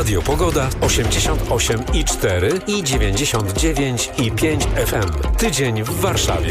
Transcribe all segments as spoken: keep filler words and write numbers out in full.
Radio Pogoda osiemdziesiąt osiem i cztery i dziewięćdziesiąt dziewięć i pięć F M. Tydzień w Warszawie.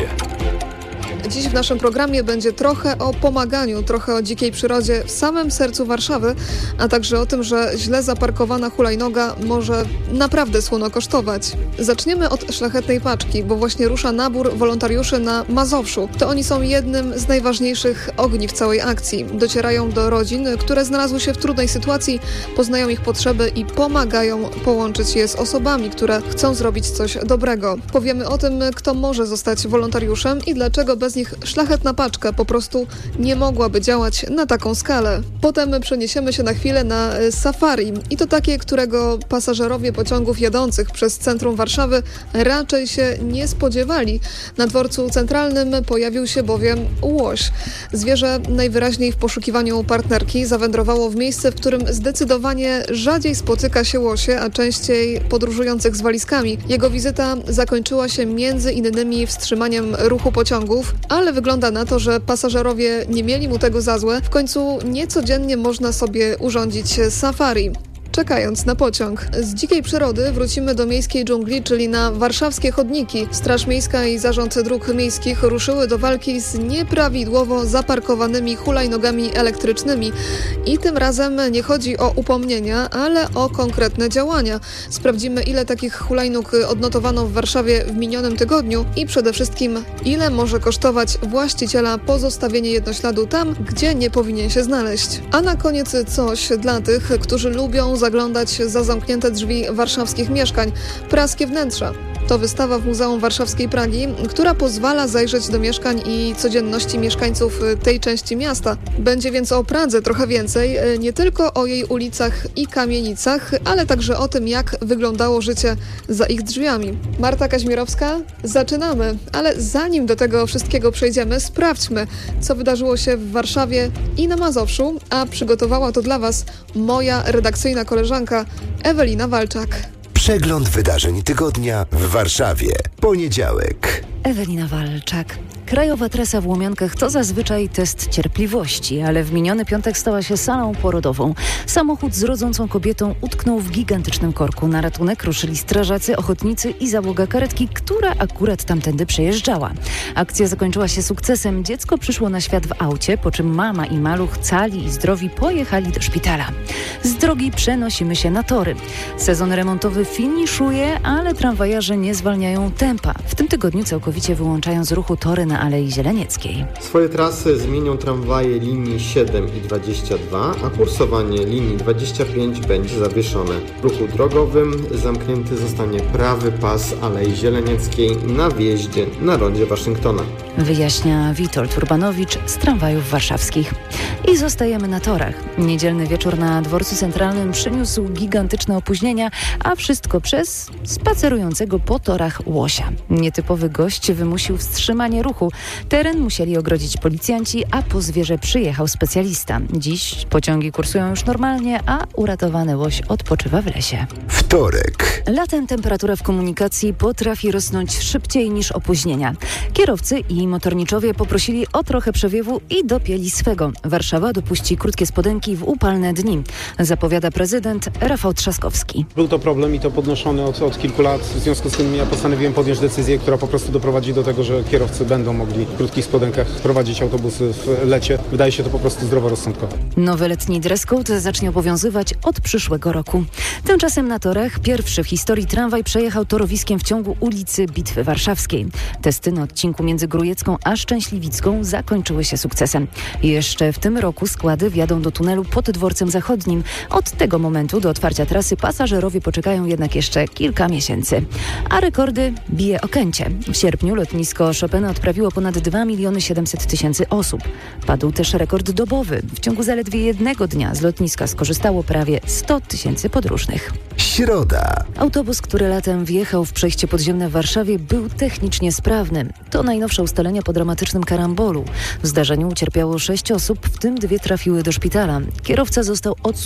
Dziś w naszym programie będzie trochę o pomaganiu, trochę o dzikiej przyrodzie w samym sercu Warszawy, a także o tym, że źle zaparkowana hulajnoga może naprawdę słono kosztować. Zaczniemy od szlachetnej paczki, bo właśnie rusza nabór wolontariuszy na Mazowszu. To oni są jednym z najważniejszych ogniw całej akcji. Docierają do rodzin, które znalazły się w trudnej sytuacji, poznają ich potrzeby i pomagają połączyć je z osobami, które chcą zrobić coś dobrego. Powiemy o tym, kto może zostać wolontariuszem i dlaczego bez nich szlachetna paczka po prostu nie mogłaby działać na taką skalę. Potem przeniesiemy się na chwilę na safari i to takie, którego pasażerowie pociągów jadących przez centrum Warszawy raczej się nie spodziewali. Na dworcu centralnym pojawił się bowiem łoś. Zwierzę najwyraźniej w poszukiwaniu partnerki zawędrowało w miejsce, w którym zdecydowanie rzadziej spotyka się łosie, a częściej podróżujących z walizkami. Jego wizyta zakończyła się między innymi wstrzymaniem ruchu pociągów, ale wygląda na to, że pasażerowie nie mieli mu tego za złe. W końcu niecodziennie można sobie urządzić safari, czekając na pociąg. Z dzikiej przyrody wrócimy do miejskiej dżungli, czyli na warszawskie chodniki. Straż Miejska i Zarząd Dróg Miejskich ruszyły do walki z nieprawidłowo zaparkowanymi hulajnogami elektrycznymi. I tym razem nie chodzi o upomnienia, ale o konkretne działania. Sprawdzimy, ile takich hulajnóg odnotowano w Warszawie w minionym tygodniu i przede wszystkim, ile może kosztować właściciela pozostawienie jednośladu tam, gdzie nie powinien się znaleźć. A na koniec coś dla tych, którzy lubią zaglądać za zamknięte drzwi warszawskich mieszkań. Praskie wnętrza. To wystawa w Muzeum Warszawskiej Pragi, która pozwala zajrzeć do mieszkań i codzienności mieszkańców tej części miasta. Będzie więc o Pradze trochę więcej, nie tylko o jej ulicach i kamienicach, ale także o tym, jak wyglądało życie za ich drzwiami. Marta Kaźmierowska, zaczynamy, ale zanim do tego wszystkiego przejdziemy, sprawdźmy, co wydarzyło się w Warszawie i na Mazowszu, a przygotowała to dla Was moja redakcyjna koleżanka Ewelina Walczak. Przegląd wydarzeń tygodnia w Warszawie. Poniedziałek. Ewelina Walczak. Krajowa trasa w Łomiankach to zazwyczaj test cierpliwości, ale w miniony piątek stała się salą porodową. Samochód z rodzącą kobietą utknął w gigantycznym korku. Na ratunek ruszyli strażacy, ochotnicy i załoga karetki, która akurat tamtędy przejeżdżała. Akcja zakończyła się sukcesem. Dziecko przyszło na świat w aucie, po czym mama i maluch cali i zdrowi pojechali do szpitala. Z drogi przenosimy się na tory. Sezon remontowy finiszuje, ale tramwajarze nie zwalniają tempa. W tym tygodniu całkowicie wyłączają z ruchu tory na Alei Zielenieckiej. Swoje trasy zmienią tramwaje linii siedem i dwadzieścia dwa, a kursowanie linii dwadzieścia pięć będzie zawieszone. W ruchu drogowym zamknięty zostanie prawy pas Alei Zielenieckiej na wjeździe na rondzie Waszyngtona. Wyjaśnia Witold Urbanowicz z tramwajów warszawskich. I zostajemy na torach. Niedzielny wieczór na dworcu centralnym przyniósł gigantyczne opóźnienia, a wszystko przez spacerującego po torach łosia. Nietypowy gość wymusił wstrzymanie ruchu. Teren musieli ogrodzić policjanci, a po zwierzę przyjechał specjalista. Dziś pociągi kursują już normalnie, a uratowany łoś odpoczywa w lesie. Wtorek. Latem temperatura w komunikacji potrafi rosnąć szybciej niż opóźnienia. Kierowcy i motorniczowie poprosili o trochę przewiewu i dopięli swego. Warszawa dopuści krótkie spodenki w upalne dni, zapowiada prezydent Rafał Trzaskowski. Był to problem i to podnoszony od, od kilku lat. W związku z tym ja postanowiłem podjąć decyzję, która po prostu doprowadzi do tego, że kierowcy będą mogli w krótkich spodenkach prowadzić autobusy w lecie. Wydaje się to po prostu zdroworozsądkowe. Nowy letni dress code zacznie obowiązywać od przyszłego roku. Tymczasem na torach pierwszy w historii tramwaj przejechał torowiskiem w ciągu ulicy Bitwy Warszawskiej. Testy na odcinku między Grójecką a Szczęśliwicką zakończyły się sukcesem. Jeszcze w tym roku składy wjadą do tunelu pod Dworcem Zachodnim. Od tego momentu do otwarcia trasy pasażerowie poczekają jednak jeszcze kilka miesięcy. A rekordy bije Okęcie. W sierpniu lotnisko Chopina odprawiło ponad dwa miliony siedemset tysięcy osób. Padł też rekord dobowy. W ciągu zaledwie jednego dnia z lotniska skorzystało prawie sto tysięcy podróżnych. Środa. Autobus, który latem wjechał w przejście podziemne w Warszawie, był technicznie sprawny. To najnowsze ustalenia po dramatycznym karambolu. W zdarzeniu ucierpiało sześć osób, w tym dwie trafiły do szpitala. Kierowca został odsunięty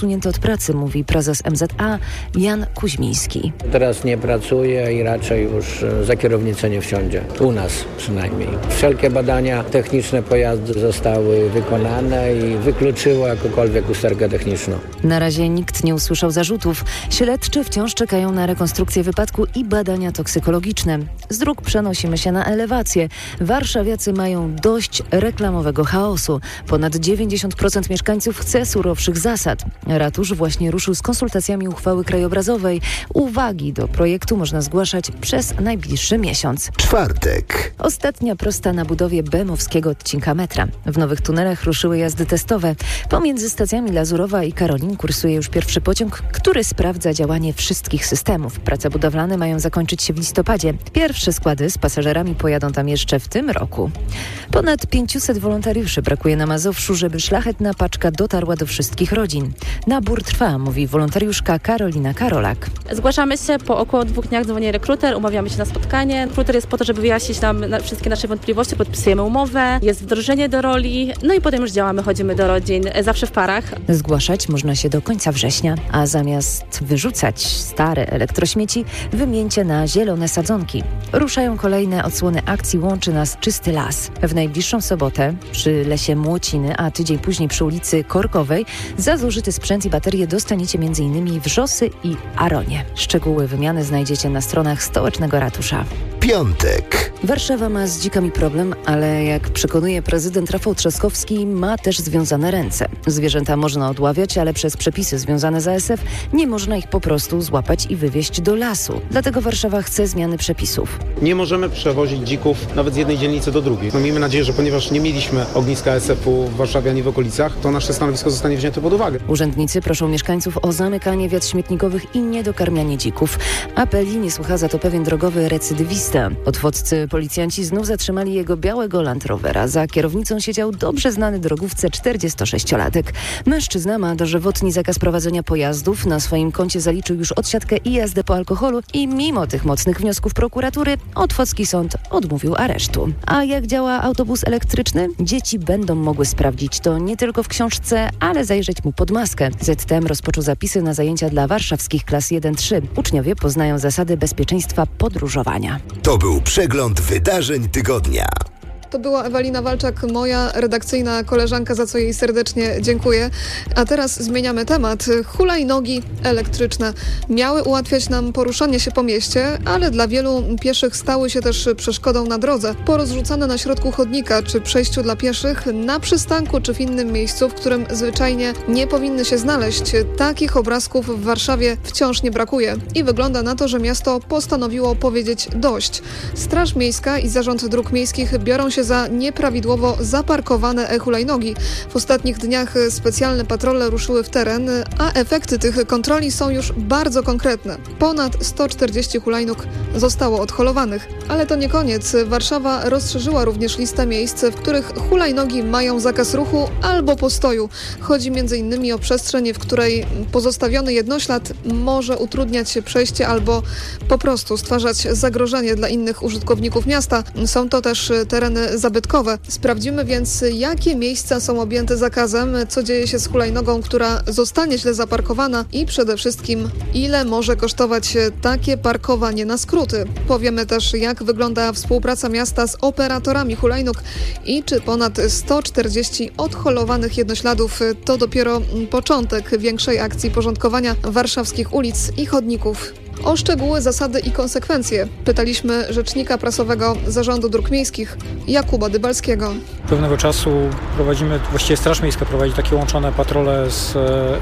usunięty od pracy, mówi prezes M Z A Jan Kuźmiński. Teraz nie pracuje i raczej już za kierownicę nie wsiądzie. U nas przynajmniej. Wszelkie badania techniczne pojazdu zostały wykonane i wykluczyło jakąkolwiek usterkę techniczną. Na razie nikt nie usłyszał zarzutów. Śledczy wciąż czekają na rekonstrukcję wypadku i badania toksykologiczne. Z dróg przenosimy się na elewację. Warszawiacy mają dość reklamowego chaosu. Ponad dziewięćdziesiąt procent mieszkańców chce surowszych zasad. Ratusz właśnie ruszył z konsultacjami uchwały krajobrazowej. Uwagi do projektu można zgłaszać przez najbliższy miesiąc. Czwartek. Ostatnia prosta na budowie bemowskiego odcinka metra. W nowych tunelach ruszyły jazdy testowe. Pomiędzy stacjami Lazurowa i Karolin kursuje już pierwszy pociąg, który sprawdza działanie wszystkich systemów. Prace budowlane mają zakończyć się w listopadzie. Pierwsze składy z pasażerami pojadą tam jeszcze w tym roku. Ponad pięciuset wolontariuszy brakuje na Mazowszu, żeby szlachetna paczka dotarła do wszystkich rodzin. Nabór trwa, mówi wolontariuszka Karolina Karolak. Zgłaszamy się, po około dwóch dniach dzwoni rekruter, umawiamy się na spotkanie. Rekruter jest po to, żeby wyjaśnić nam na wszystkie nasze wątpliwości, podpisujemy umowę, jest wdrożenie do roli, no i potem już działamy, chodzimy do rodzin, zawsze w parach. Zgłaszać można się do końca września, a zamiast wyrzucać stare elektrośmieci, wymieńcie na zielone sadzonki. Ruszają kolejne odsłony akcji Łączy Nas Czysty Las. W najbliższą sobotę przy Lesie Młociny, a tydzień później przy ulicy Korkowej za zużyty sprzęt i baterie dostaniecie m.in. wrzosy i aronie. Szczegóły wymiany znajdziecie na stronach stołecznego ratusza. Piątek. Warszawa ma z dzikami problem, ale jak przekonuje prezydent Rafał Trzaskowski, ma też związane ręce. Zwierzęta można odławiać, ale przez przepisy związane z A S F nie można ich po prostu złapać i wywieźć do lasu. Dlatego Warszawa chce zmiany przepisów. Nie możemy przewozić dzików nawet z jednej dzielnicy do drugiej. No, miejmy nadzieję, że ponieważ nie mieliśmy ogniska A S F-u w Warszawie ani w okolicach, to nasze stanowisko zostanie wzięte pod uwagę. Urzędnicy proszą mieszkańców o zamykanie wiat śmietnikowych i niedokarmianie dzików. Apeli nie słucha za to pewien drogowy recydywista. Otwoccy policjanci znów zatrzymali jego białego Land Rovera. Za kierownicą siedział dobrze znany drogówce czterdziestosześciolatek. Mężczyzna ma dożywotni zakaz prowadzenia pojazdów. Na swoim koncie zaliczył już odsiadkę i jazdę po alkoholu i mimo tych mocnych wniosków prokuratury Otwocki sąd odmówił aresztu. A jak działa autobus elektryczny? Dzieci będą mogły sprawdzić to nie tylko w książce, ale zajrzeć mu pod maskę. Z T M rozpoczął zapisy na zajęcia dla warszawskich klas jeden trzy. Uczniowie poznają zasady bezpieczeństwa podróżowania. To był przegląd wydarzeń tygodnia. To była Ewelina Walczak, moja redakcyjna koleżanka, za co jej serdecznie dziękuję. A teraz zmieniamy temat. Hulajnogi elektryczne miały ułatwiać nam poruszanie się po mieście, ale dla wielu pieszych stały się też przeszkodą na drodze. Porozrzucane na środku chodnika czy przejściu dla pieszych, na przystanku czy w innym miejscu, w którym zwyczajnie nie powinny się znaleźć. Takich obrazków w Warszawie wciąż nie brakuje. I wygląda na to, że miasto postanowiło powiedzieć dość. Straż Miejska i Zarząd Dróg Miejskich biorą się za nieprawidłowo zaparkowane e-hulajnogi. W ostatnich dniach specjalne patrole ruszyły w teren, a efekty tych kontroli są już bardzo konkretne. Ponad sto czterdzieści hulajnóg zostało odholowanych. Ale to nie koniec. Warszawa rozszerzyła również listę miejsc, w których hulajnogi mają zakaz ruchu albo postoju. Chodzi między innymi o przestrzeń, w której pozostawiony jednoślad może utrudniać przejście albo po prostu stwarzać zagrożenie dla innych użytkowników miasta. Są to też tereny zabytkowe. Sprawdzimy więc, jakie miejsca są objęte zakazem, co dzieje się z hulajnogą, która zostanie źle zaparkowana i przede wszystkim, ile może kosztować takie parkowanie na skróty. Powiemy też, jak wygląda współpraca miasta z operatorami hulajnóg i czy ponad sto czterdzieści odholowanych jednośladów to dopiero początek większej akcji porządkowania warszawskich ulic i chodników. O szczegóły, zasady i konsekwencje pytaliśmy rzecznika prasowego Zarządu Dróg Miejskich Jakuba Dybalskiego. Pewnego czasu prowadzimy, właściwie Straż Miejska prowadzi takie łączone patrole z,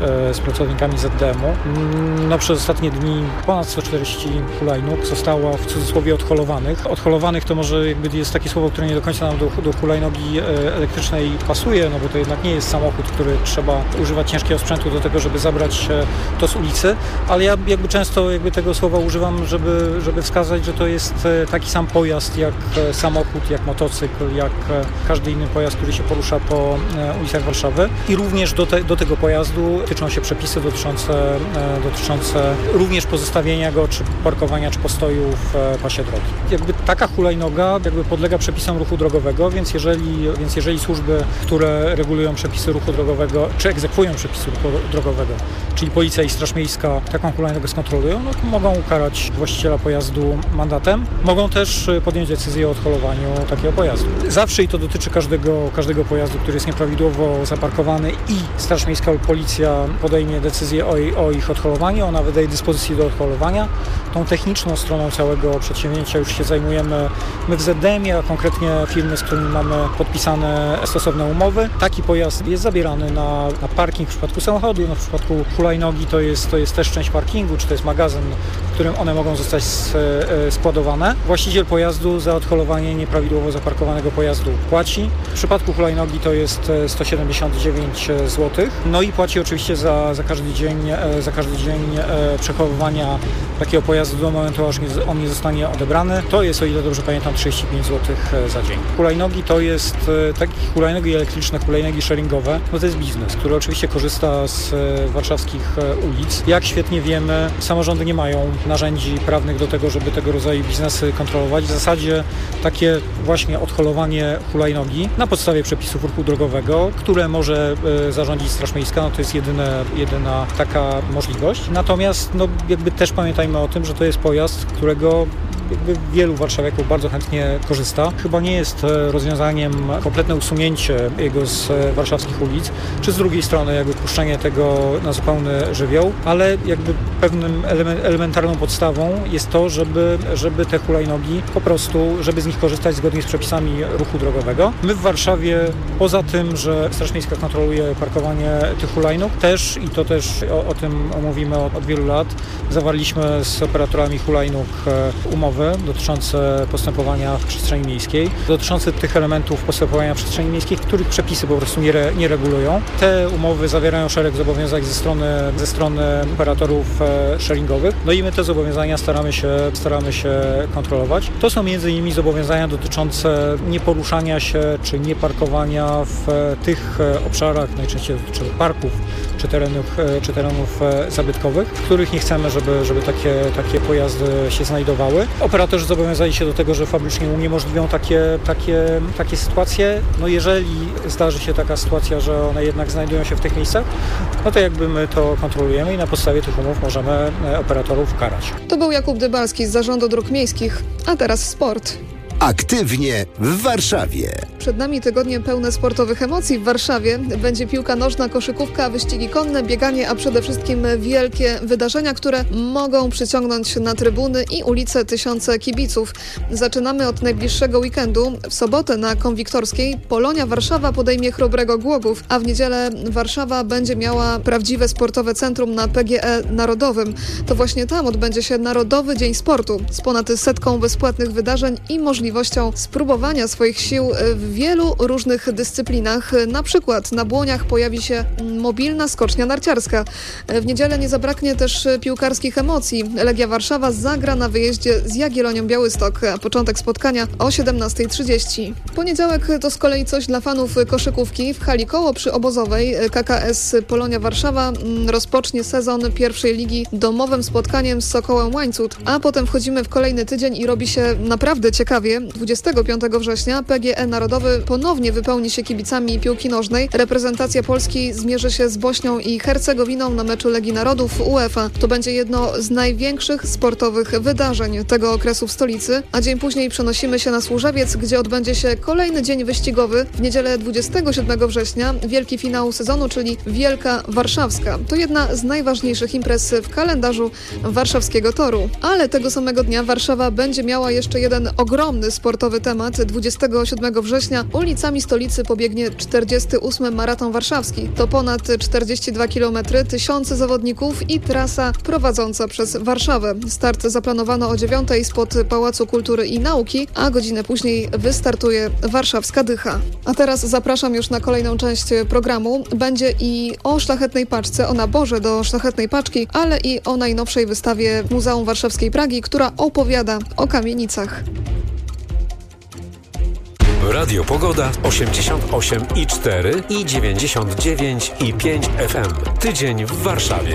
z pracownikami Z D M-u. No, przez ostatnie dni ponad sto czterdzieści hulajnóg zostało w cudzysłowie odholowanych. Odholowanych to może jakby jest takie słowo, które nie do końca nam do, do hulajnogi elektrycznej pasuje, no bo to jednak nie jest samochód, który trzeba używać ciężkiego sprzętu do tego, żeby zabrać to z ulicy, ale ja jakby często jakby tego tego słowa używam, żeby, żeby wskazać, że to jest taki sam pojazd jak samochód, jak motocykl, jak każdy inny pojazd, który się porusza po ulicach Warszawy. I również do, te, do tego pojazdu tyczą się przepisy dotyczące, dotyczące również pozostawienia go, czy parkowania, czy postoju w pasie drogi. Jakby taka hulajnoga jakby podlega przepisom ruchu drogowego, więc jeżeli, więc jeżeli służby, które regulują przepisy ruchu drogowego, czy egzekwują przepisy ruchu drogowego, czyli Policja i Straż Miejska taką hulajnogę skontrolują, no to mogą ukarać właściciela pojazdu mandatem. Mogą też podjąć decyzję o odholowaniu takiego pojazdu. Zawsze i to dotyczy każdego, każdego pojazdu, który jest nieprawidłowo zaparkowany i Straż Miejska lub Policja podejmie decyzję o, o ich odholowaniu. Ona wydaje dyspozycję do odholowania. Tą techniczną stroną całego przedsięwzięcia już się zajmujemy my w Z D M-ie, a konkretnie firmy, z którymi mamy podpisane stosowne umowy. Taki pojazd jest zabierany na, na parking w przypadku samochodu, no w przypadku hulajnogi to jest, to jest też część parkingu, czy to jest magazyn, w którym one mogą zostać składowane. Właściciel pojazdu za odholowanie nieprawidłowo zaparkowanego pojazdu płaci. W przypadku hulajnogi to jest sto siedemdziesiąt dziewięć złotych. No i płaci oczywiście za, za każdy dzień, za każdy dzień przechowywania takiego pojazdu do momentu, aż on nie zostanie odebrany. To jest, o ile dobrze pamiętam, trzydzieści pięć złotych za dzień. Hulajnogi to jest, takie hulajnogi elektryczne, hulajnogi sharingowe, no to jest biznes, który oczywiście korzysta z warszawskich ulic. Jak świetnie wiemy, samorządy nie mają narzędzi prawnych do tego, żeby tego rodzaju biznesy kontrolować. W zasadzie takie właśnie odholowanie hulajnogi na podstawie przepisów ruchu drogowego, które może zarządzić Straż Miejska, no to jest jedyne, jedyna taka możliwość. Natomiast no jakby też pamiętajmy o tym, że to jest pojazd, którego jakby wielu warszawiaków bardzo chętnie korzysta. Chyba nie jest rozwiązaniem kompletne usunięcie jego z warszawskich ulic, czy z drugiej strony jakby puszczenie tego na zupełny żywioł, ale jakby pewnym element, elementarną podstawą jest to, żeby, żeby te hulajnogi po prostu, żeby z nich korzystać zgodnie z przepisami ruchu drogowego. My w Warszawie, poza tym, że Straż Miejska kontroluje parkowanie tych hulajnóg, też i to też o, o tym omówimy od, od wielu lat, zawarliśmy z operatorami hulajnóg umowy dotyczące postępowania w przestrzeni miejskiej, dotyczące tych elementów postępowania w przestrzeni miejskiej, których przepisy po prostu nie, re, nie regulują. Te umowy zawierają szereg zobowiązań ze strony, ze strony operatorów sharingowych, no i my te zobowiązania staramy się, staramy się kontrolować. To są między innymi zobowiązania dotyczące nieporuszania się czy nieparkowania w tych obszarach, najczęściej dotyczy parków czy terenów, czy terenów zabytkowych, w których nie chcemy, żeby, żeby takie, takie pojazdy się znajdowały. Operatorzy zobowiązali się do tego, że fabrycznie uniemożliwią takie, takie, takie sytuacje. No jeżeli zdarzy się taka sytuacja, że one jednak znajdują się w tych miejscach, no to jakby my to kontrolujemy i na podstawie tych umów możemy operatorów karać. To był Jakub Dybalski z Zarządu Dróg Miejskich, a teraz sport. Aktywnie w Warszawie. Przed nami tygodnie pełne sportowych emocji w Warszawie. Będzie piłka nożna, koszykówka, wyścigi konne, bieganie, a przede wszystkim wielkie wydarzenia, które mogą przyciągnąć na trybuny i ulice tysiące kibiców. Zaczynamy od najbliższego weekendu. W sobotę na Konwiktorskiej Polonia Warszawa podejmie Chrobrego Głogów, a w niedzielę Warszawa będzie miała prawdziwe sportowe centrum na P G E Narodowym. To właśnie tam odbędzie się Narodowy Dzień Sportu z ponad setką bezpłatnych wydarzeń i możliwością spróbowania swoich sił w wielu różnych dyscyplinach. Na przykład na Błoniach pojawi się mobilna skocznia narciarska. W niedzielę nie zabraknie też piłkarskich emocji. Legia Warszawa zagra na wyjeździe z Jagiellonią Białystok, a początek spotkania o siedemnasta trzydzieści. Poniedziałek to z kolei coś dla fanów koszykówki. W hali Koło przy Obozowej K K S Polonia Warszawa rozpocznie sezon pierwszej ligi domowym spotkaniem z Sokołem Łańcut, a potem wchodzimy w kolejny tydzień i robi się naprawdę ciekawie. dwudziestego piątego września P G E Narodowy ponownie wypełni się kibicami piłki nożnej. Reprezentacja Polski zmierzy się z Bośnią i Hercegowiną na meczu Legii Narodów UEFA. To będzie jedno z największych sportowych wydarzeń tego okresu w stolicy, a dzień później przenosimy się na Służewiec, gdzie odbędzie się kolejny dzień wyścigowy. W niedzielę dwudziestego siódmego września wielki finał sezonu, czyli Wielka Warszawska. To jedna z najważniejszych imprez w kalendarzu warszawskiego toru. Ale tego samego dnia Warszawa będzie miała jeszcze jeden ogromny ogromny sportowy temat. dwudziestego siódmego września ulicami stolicy pobiegnie czterdziesty ósmy Maraton Warszawski. To ponad czterdzieści dwa kilometry, tysiące zawodników i trasa prowadząca przez Warszawę. Start zaplanowano o dziewiątej spod Pałacu Kultury i Nauki, a godzinę później wystartuje warszawska Dycha. A teraz zapraszam już na kolejną część programu. Będzie i o Szlachetnej Paczce, o naborze do Szlachetnej Paczki, ale i o najnowszej wystawie Muzeum Warszawskiej Pragi, która opowiada o kamienicach. Radio Pogoda osiemdziesiąt osiem i cztery i dziewięćdziesiąt dziewięć i pięć F M. Tydzień w Warszawie.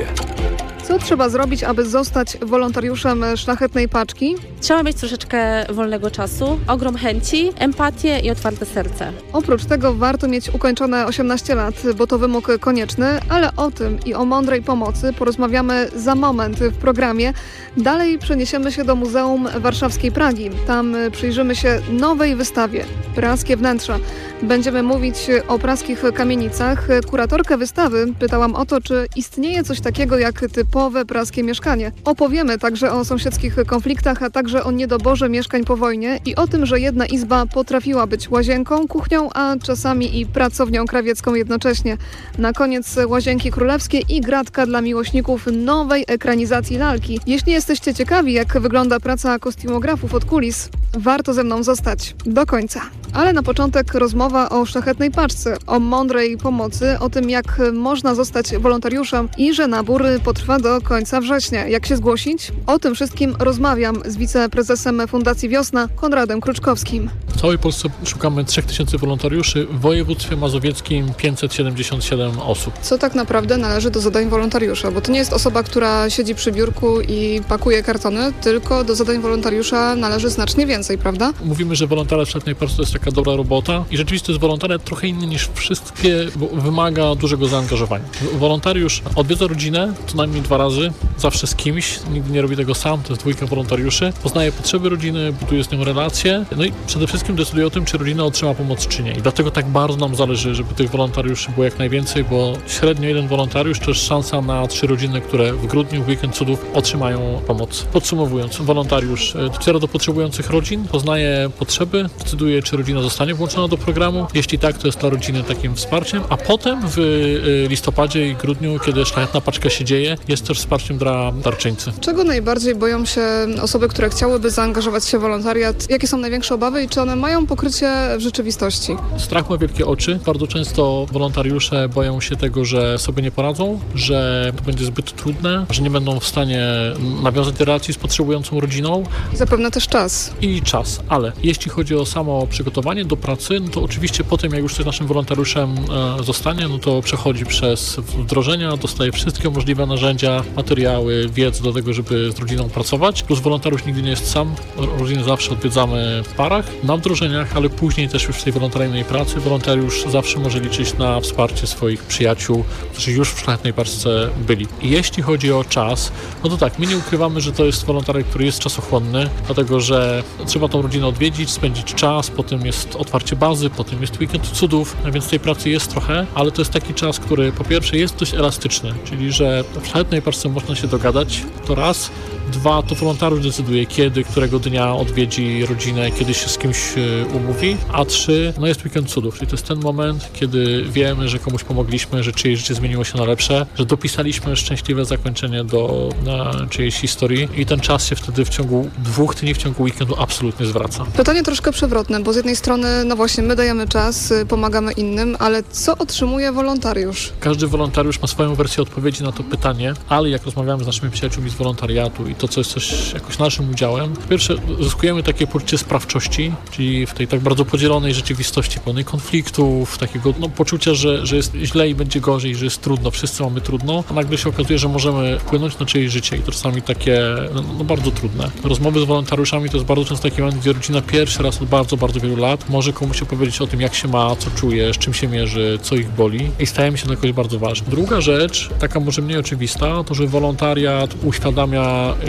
Co trzeba zrobić, aby zostać wolontariuszem Szlachetnej Paczki? Trzeba mieć troszeczkę wolnego czasu, ogrom chęci, empatię i otwarte serce. Oprócz tego warto mieć ukończone osiemnaście lat, bo to wymóg konieczny, ale o tym i o mądrej pomocy porozmawiamy za moment w programie. Dalej przeniesiemy się do Muzeum Warszawskiej Pragi. Tam przyjrzymy się nowej wystawie Praskie Wnętrza. Będziemy mówić o praskich kamienicach. Kuratorkę wystawy pytałam o to, czy istnieje coś takiego jak typowe praskie mieszkanie. Opowiemy także o sąsiedzkich konfliktach, a także o niedoborze mieszkań po wojnie i o tym, że jedna izba potrafiła być łazienką, kuchnią, a czasami i pracownią krawiecką jednocześnie. Na koniec łazienki królewskie i gratka dla miłośników nowej ekranizacji lalki. Jeśli jesteście ciekawi, jak wygląda praca kostiumografów od kulis, warto ze mną zostać do końca. Ale na początek rozmowa o Szlachetnej Paczce, o mądrej pomocy, o tym, jak można zostać wolontariuszem i że nabór potrwa do końca września. Jak się zgłosić? O tym wszystkim rozmawiam z wiceprezesem Fundacji Wiosna, Konradem Kruczkowskim. W całej Polsce szukamy trzech tysięcy wolontariuszy, w województwie mazowieckim pięćset siedemdziesiąt siedem osób. Co tak naprawdę należy do zadań wolontariusza? Bo to nie jest osoba, która siedzi przy biurku i pakuje kartony, tylko do zadań wolontariusza należy znacznie więcej, prawda? Mówimy, że wolontariat w Szlachetnej Paczce to jest taka dobra robota i rzeczywiście to jest wolontariat trochę inny niż wszystkie, bo wymaga dużego zaangażowania. Wolontariusz odwiedza rodzinę co najmniej dwa razy, zawsze z kimś, nigdy nie robi tego sam, to jest dwójka wolontariuszy, poznaje potrzeby rodziny, buduje z nią relacje, no i przede wszystkim decyduje o tym, czy rodzina otrzyma pomoc, czy nie. I dlatego tak bardzo nam zależy, żeby tych wolontariuszy było jak najwięcej, bo średnio jeden wolontariusz to jest szansa na trzy rodziny, które w grudniu, w weekend cudów otrzymają pomoc. Podsumowując, wolontariusz dociera do potrzebujących rodzin, poznaje potrzeby, decyduje, czy rodzina zostanie włączona do programu. Jeśli tak, to jest dla rodziny takim wsparciem, a potem w listopadzie i grudniu, kiedy Szlachetna Paczka się dzieje, jest też wsparciem dla darczyńcy. Czego najbardziej boją się osoby, które chciałyby zaangażować się w wolontariat? Jakie są największe obawy i czy one mają pokrycie w rzeczywistości? Strach ma wielkie oczy. Bardzo często wolontariusze boją się tego, że sobie nie poradzą, że to będzie zbyt trudne, że nie będą w stanie nawiązać relacji z potrzebującą rodziną. Zapewne też czas. I czas, ale jeśli chodzi o samo przygotowanie do pracy, no to oczywiście potem, jak już coś naszym wolontariuszem e, zostanie, no to przechodzi przez wdrożenia, dostaje wszystkie możliwe narzędzia, materiały, wiedzę do tego, żeby z rodziną pracować. Plus wolontariusz nigdy nie jest sam. Rodzinę zawsze odwiedzamy w parach, na wdrożeniach, ale później też już w tej wolontaryjnej pracy wolontariusz zawsze może liczyć na wsparcie swoich przyjaciół, którzy już w Szlachetnej Paczce byli. I jeśli chodzi o czas, no to tak, my nie ukrywamy, że to jest wolontariat, który jest czasochłonny, dlatego że trzeba tą rodzinę odwiedzić, spędzić czas, potem jest otwarcie bazy, potem jest weekend cudów, więc tej pracy jest trochę, ale to jest taki czas, który po pierwsze jest dość elastyczny, czyli że w Szlachetnej Paczce można się dogadać, to raz. Dwa, to wolontariusz decyduje, kiedy, którego dnia odwiedzi rodzinę, kiedy się z kimś umówi. A trzy, no jest weekend cudów, czyli to jest ten moment, kiedy wiemy, że komuś pomogliśmy, że czyjeś życie zmieniło się na lepsze, że dopisaliśmy szczęśliwe zakończenie do na czyjejś historii i ten czas się wtedy w ciągu dwóch dni, w ciągu weekendu absolutnie zwraca. Pytanie troszkę przewrotne, bo z jednej strony, no właśnie, my dajemy czas, pomagamy innym, ale co otrzymuje wolontariusz? Każdy wolontariusz ma swoją wersję odpowiedzi na to pytanie, ale jak rozmawiamy z naszymi przyjaciółmi z wolontariatu i to, co jest coś jakoś naszym udziałem, po pierwsze zyskujemy takie poczucie sprawczości, czyli w tej tak bardzo podzielonej rzeczywistości, pełnej konfliktów, takiego no, poczucia, że, że jest źle i będzie gorzej, że jest trudno, wszyscy mamy trudno, a nagle się okazuje, że możemy wpłynąć na czyjeś życie i to czasami takie no, no bardzo trudne. Rozmowy z wolontariuszami to jest bardzo często taki moment, gdzie rodzina pierwszy raz od bardzo, bardzo wielu lat może komuś opowiedzieć o tym, jak się ma, co czuje, z czym się mierzy, co ich boli i stajemy się to jakoś bardzo ważne. Druga rzecz, taka może mniej oczywista, to że wolontariat uświadamia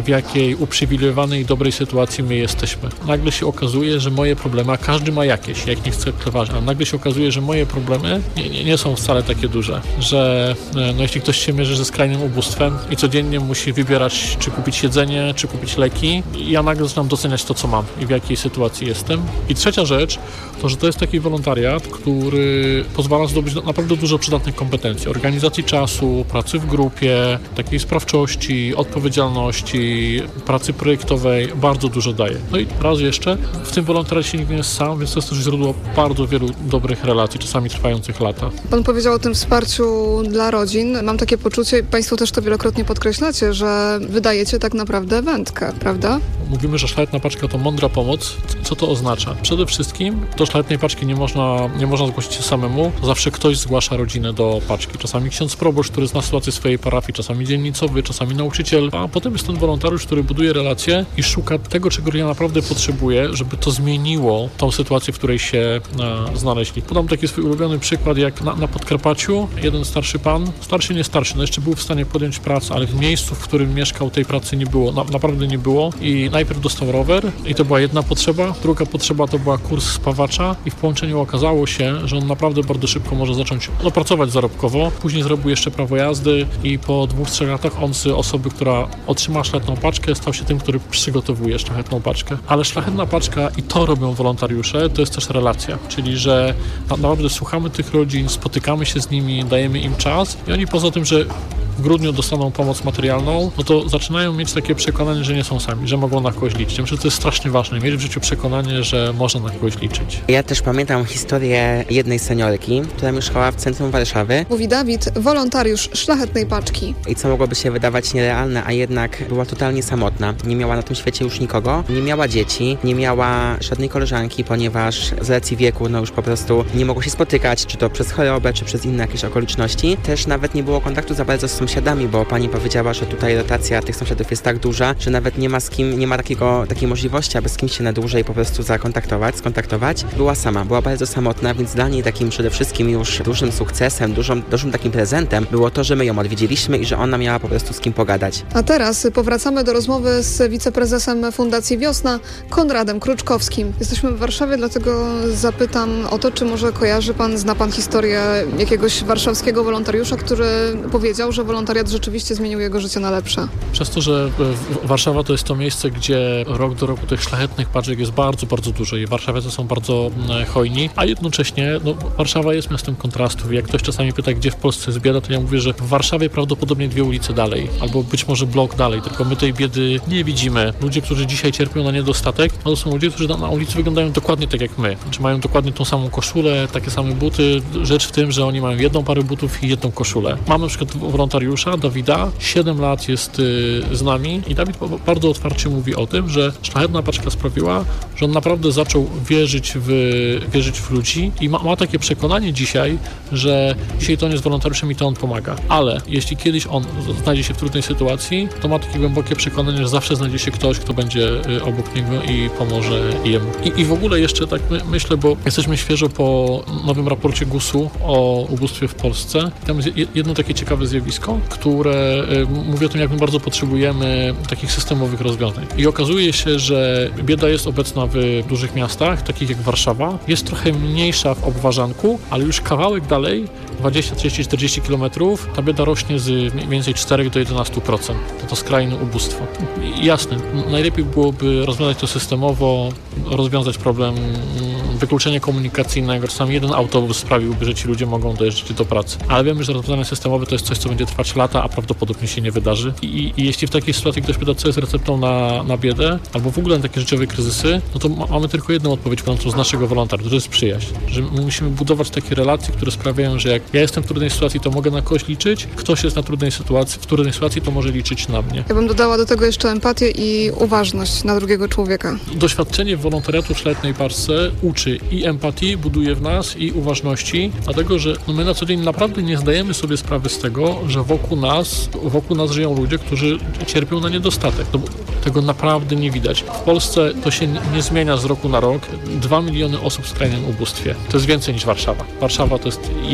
w jakiej uprzywilejowanej i dobrej sytuacji my jesteśmy. Nagle się okazuje, że moje problemy, a każdy ma jakieś, jak nie chce klewarzyć, a nagle się okazuje, że moje problemy nie, nie, nie są wcale takie duże, że no, jeśli ktoś się mierzy ze skrajnym ubóstwem i codziennie musi wybierać, czy kupić jedzenie, czy kupić leki, ja nagle zaczynam doceniać to, co mam i w jakiej sytuacji jestem. I trzecia rzecz, to, że to jest taki wolontariat, który pozwala zdobyć naprawdę dużo przydatnych kompetencji. Organizacji czasu, pracy w grupie, takiej sprawczości, odpowiedzialności, pracy projektowej, bardzo dużo daje. No i raz jeszcze, w tym wolontariacie nikt nie jest sam, więc to jest też źródło bardzo wielu dobrych relacji, czasami trwających lata. Pan powiedział o tym wsparciu dla rodzin. Mam takie poczucie, Państwo też to wielokrotnie podkreślacie, że wydajecie tak naprawdę wędkę, prawda? Mówimy, że szlachetna paczka to mądra pomoc. Co to oznacza? Przede wszystkim do szlachetnej paczki nie można, nie można zgłosić się samemu. Zawsze ktoś zgłasza rodzinę do paczki. Czasami ksiądz proboszcz, który zna sytuację swojej parafii, czasami dzielnicowy, czasami nauczyciel, a potem jest ten wolontariusz, który buduje relacje i szuka tego, czego ja naprawdę potrzebuję, żeby to zmieniło tą sytuację, w której się e, znaleźli. Podam taki swój ulubiony przykład, jak na, na Podkarpaciu jeden starszy pan, starszy nie starszy, no jeszcze był w stanie podjąć pracę, ale w miejscu, w którym mieszkał, tej pracy nie było, na, naprawdę nie było i najpierw dostał rower i to była jedna potrzeba, druga potrzeba to była kurs spawacza i w połączeniu okazało się, że on naprawdę bardzo szybko może zacząć no, pracować zarobkowo. Później zrobił jeszcze prawo jazdy i po dwóch, trzech latach on z osoby, która otrzymała szlachetną paczkę, stał się tym, który przygotowuje szlachetną paczkę. Ale szlachetna paczka i to robią wolontariusze, to jest też relacja, czyli że naprawdę słuchamy tych rodzin, spotykamy się z nimi, dajemy im czas i oni poza tym, że w grudniu dostaną pomoc materialną, no to zaczynają mieć takie przekonanie, że nie są sami, że mogą na kogoś liczyć. Myślę, że to jest strasznie ważne, mieć w życiu przekonanie, że można na kogoś liczyć. Ja też pamiętam historię jednej seniorki, która mieszkała w centrum Warszawy. Mówi Dawid, wolontariusz szlachetnej paczki. I co mogłoby się wydawać nierealne, a jednak była totalnie samotna. Nie miała na tym świecie już nikogo, nie miała dzieci, nie miała żadnej koleżanki, ponieważ z racji wieku no już po prostu nie mogło się spotykać, czy to przez chorobę, czy przez inne jakieś okoliczności. Też nawet nie było kontaktu za bardzo z sąsiadami, bo pani powiedziała, że tutaj rotacja tych sąsiadów jest tak duża, że nawet nie ma z kim, nie ma takiego, takiej możliwości, aby z kimś się na dłużej po prostu zakontaktować, skontaktować. Była sama, była bardzo samotna, więc dla niej takim przede wszystkim już dużym sukcesem, dużym, dużym takim prezentem było to, że my ją odwiedziliśmy i że ona miała po prostu z kim pogadać. A teraz powracamy do rozmowy z wiceprezesem Fundacji Wiosna, Konradem Kruczkowskim. Jesteśmy w Warszawie, dlatego zapytam o to, czy może kojarzy pan, zna pan historię jakiegoś warszawskiego wolontariusza, który powiedział, że wolontariat rzeczywiście zmienił jego życie na lepsze. Przez to, że Warszawa to jest to miejsce, gdzie rok do roku tych szlachetnych paczek jest bardzo, bardzo dużo i warszawiacy są bardzo hojni, a jednocześnie no, Warszawa jest miastem kontrastów. Jak ktoś czasami pyta, gdzie w Polsce jest bieda, to ja mówię, że w Warszawie prawdopodobnie dwie ulice dalej, albo być może blok dalej, tylko my tej biedy nie widzimy. Ludzie, którzy dzisiaj cierpią na niedostatek, no to są ludzie, którzy na ulicy wyglądają dokładnie tak jak my. Czy mają dokładnie tą samą koszulę, takie same buty. Rzecz w tym, że oni mają jedną parę butów i jedną koszulę. Mamy na przykład wolontariusza, Dawida, siedem lat jest y, z nami i Dawid bardzo otwarcie mówi o tym, że szlachetna paczka sprawiła, że on naprawdę zaczął wierzyć w, wierzyć w ludzi i ma, ma takie przekonanie dzisiaj, że dzisiaj to on jest wolontariuszem i to on pomaga. Ale jeśli kiedyś on znajdzie się w trudnej sytuacji, to ma takie głębokie przekonanie, że zawsze znajdzie się ktoś, kto będzie y, obok niego i pomoże jemu. I, i w ogóle jeszcze tak my, myślę, bo jesteśmy świeżo po nowym raporcie gusu o ubóstwie w Polsce. Tam jest jedno takie ciekawe zjawisko, które y, mówi o tym, jak my bardzo potrzebujemy takich systemowych rozwiązań. I okazuje się, że bieda jest obecna w dużych miastach, takich jak Warszawa. Jest trochę mniejsza w Obwarzanku, ale już kawałek dalej, dwadzieścia, trzydzieści, czterdzieści kilometrów, ta bieda rośnie z mniej więcej czterech do jedenastu procent. To to skrajne ubóstwo. I jasne, najlepiej byłoby rozwiązać to systemowo, rozwiązać problem wykluczenia komunikacyjnego. Czasami jeden autobus sprawiłby, że ci ludzie mogą dojeżdżać do pracy. Ale wiemy, że rozwiązanie systemowe to jest coś, co będzie trwać lata, a prawdopodobnie się nie wydarzy. I, i jeśli w takiej sytuacji ktoś pyta, co jest receptą na, na biedę, albo w ogóle na takie życiowe kryzysy, no to ma, mamy tylko jedną odpowiedź płynącą z naszego wolontariatu, to jest przyjaźń. Że my musimy budować takie relacje, które sprawiają, że jak ja jestem w trudnej sytuacji, to mogę na kogoś liczyć, ktoś jest na trudnej sytuacji, w trudnej sytuacji, to może liczyć na mnie. Ja bym dodała do tego jeszcze empatię i uważność na drugiego człowieka. Doświadczenie wolontariatu w szlachetnej paczce uczy i empatii, buduje w nas i uważności, dlatego, że no my na co dzień naprawdę nie zdajemy sobie sprawy z tego, że wokół nas, wokół nas żyją ludzie, którzy cierpią na niedostatek. No, tego naprawdę nie widać. W Polsce to się nie zmienia z roku na rok. Dwa miliony osób w skrajnym ubóstwie. To jest więcej niż Warszawa. Warszawa to jest jeden przecinek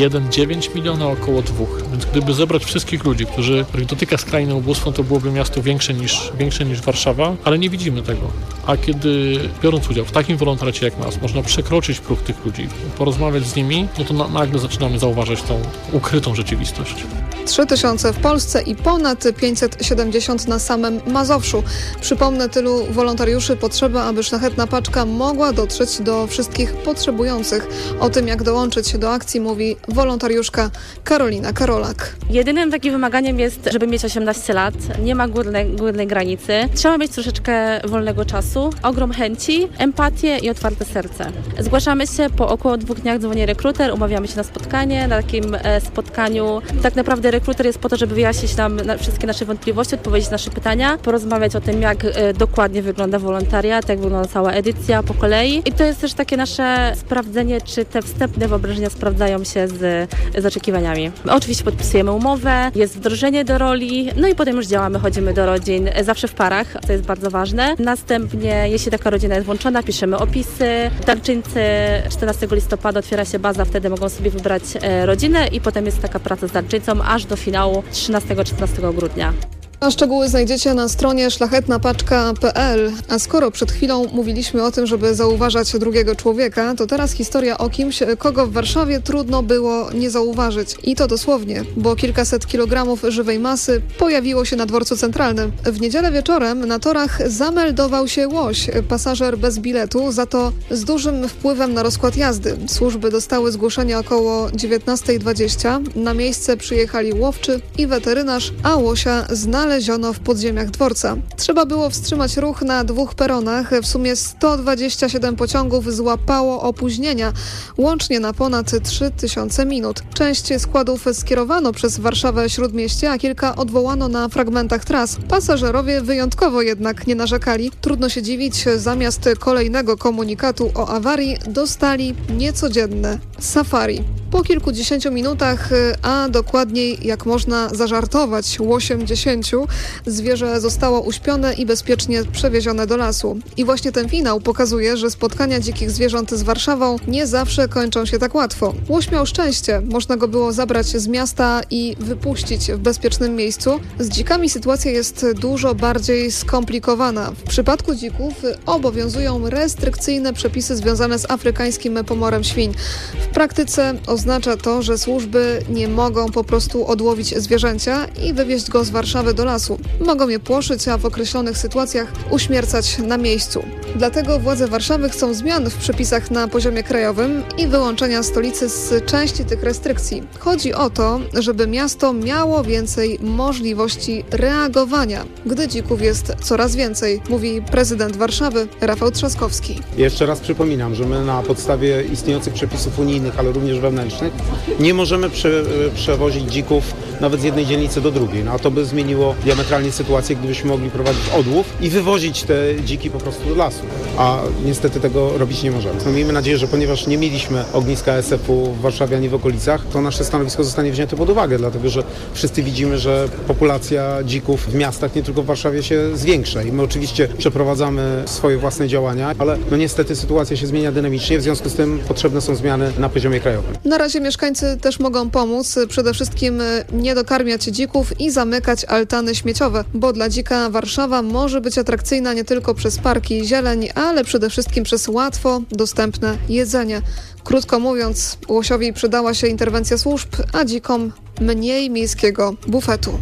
dziewięć miliona, około dwóch. Więc gdyby zebrać wszystkich ludzi, którzy, których dotyka skrajne ubóstwo, to byłoby miasto większe niż, większe niż Warszawa, ale nie widzimy tego. A kiedy biorąc udział w takim wolontariacie jak nas, można przekroczyć próg tych ludzi, porozmawiać z nimi, no to na, nagle zaczynamy zauważać tą ukrytą rzeczywistość. trzy tysiące w Polsce i ponad pięćset siedemdziesiąt na samym Mazowszu. Przypomnę, tylu wolontariuszy potrzeba, aby Szlachetna Paczka mogła dotrzeć do wszystkich potrzebujących. O tym, jak dołączyć do akcji, mówi wolontariuszka Karolina Karolak. Jedynym takim wymaganiem jest, żeby mieć osiemnaście lat. Nie ma górnej, górnej granicy. Trzeba mieć troszeczkę wolnego czasu, ogrom chęci, empatię i otwarte serce. Zgłaszamy się, po około dwóch dniach dzwoni rekruter, umawiamy się na spotkanie. Na takim e, spotkaniu tak naprawdę rekruter jest po to, żeby wyjaśnić nam na wszystkie nasze wątpliwości, odpowiedzieć na nasze pytania, porozmawiać o tym, jak e, dokładnie wygląda wolontariat, jak wygląda cała edycja po kolei. I to jest też takie nasze sprawdzenie, czy te wstępne wyobrażenia sprawdzają się z, z oczekiwaniami. Oczywiście podpisujemy umowę, jest wdrożenie do roli, no i potem już działamy, chodzimy do rodzin, zawsze w parach, to jest bardzo ważne. Następnie, jeśli taka rodzina jest włączona, piszemy opisy. Darczyńcy czternastego listopada otwiera się baza, wtedy mogą sobie wybrać e, rodzinę i potem jest taka praca z darczyńcą aż do finału trzynastego czternastego grudnia. A szczegóły znajdziecie na stronie szlachetna paczka kropka p l. A skoro przed chwilą mówiliśmy o tym, żeby zauważać drugiego człowieka, to teraz historia o kimś, kogo w Warszawie trudno było nie zauważyć. I to dosłownie, bo kilkaset kilogramów żywej masy pojawiło się na dworcu centralnym. W niedzielę wieczorem na torach zameldował się łoś, pasażer bez biletu, za to z dużym wpływem na rozkład jazdy. Służby dostały zgłoszenie około dziewiętnasta dwadzieścia. Na miejsce przyjechali łowczy i weterynarz, a łosia znaleziono znaleziono w podziemiach dworca. Trzeba było wstrzymać ruch na dwóch peronach. W sumie sto dwadzieścia siedem pociągów złapało opóźnienia, łącznie na ponad trzy tysiące minut. Część składów skierowano przez Warszawę-Śródmieście, a kilka odwołano na fragmentach tras. Pasażerowie wyjątkowo jednak nie narzekali. Trudno się dziwić, zamiast kolejnego komunikatu o awarii dostali niecodzienne safari. Po kilkudziesięciu minutach, a dokładniej jak można zażartować łosiem dziesięciu, zwierzę zostało uśpione i bezpiecznie przewiezione do lasu. I właśnie ten finał pokazuje, że spotkania dzikich zwierząt z Warszawą nie zawsze kończą się tak łatwo. Łoś miał szczęście, można go było zabrać z miasta i wypuścić w bezpiecznym miejscu. Z dzikami sytuacja jest dużo bardziej skomplikowana. W przypadku dzików obowiązują restrykcyjne przepisy związane z afrykańskim pomorem świń. W praktyce oznacza to, że służby nie mogą po prostu odłowić zwierzęcia i wywieźć go z Warszawy do lasu. Mogą je płoszyć, a w określonych sytuacjach uśmiercać na miejscu. Dlatego władze Warszawy chcą zmian w przepisach na poziomie krajowym i wyłączenia stolicy z części tych restrykcji. Chodzi o to, żeby miasto miało więcej możliwości reagowania, gdy dzików jest coraz więcej, mówi prezydent Warszawy Rafał Trzaskowski. Jeszcze raz przypominam, że my na podstawie istniejących przepisów unijnych, ale również wewnętrznych, nie możemy prze, przewozić dzików nawet z jednej dzielnicy do drugiej. No, a to by zmieniło diametralnie sytuację, gdybyśmy mogli prowadzić odłów i wywozić te dziki po prostu do lasu. A niestety tego robić nie możemy. No, miejmy nadzieję, że ponieważ nie mieliśmy ogniska es ef u w Warszawie ani w okolicach, to nasze stanowisko zostanie wzięte pod uwagę, dlatego że wszyscy widzimy, że populacja dzików w miastach, nie tylko w Warszawie, się zwiększa i my oczywiście przeprowadzamy swoje własne działania, ale no niestety sytuacja się zmienia dynamicznie, w związku z tym potrzebne są zmiany na poziomie krajowym. Na razie mieszkańcy też mogą pomóc, przede wszystkim nie dokarmiać dzików i zamykać altany śmieciowe, bo dla dzika Warszawa może być atrakcyjna nie tylko przez parki i zieleń, ale przede wszystkim przez łatwo dostępne jedzenie. Krótko mówiąc, łosiowi przydała się interwencja służb, a dzikom mniej miejskiego bufetu.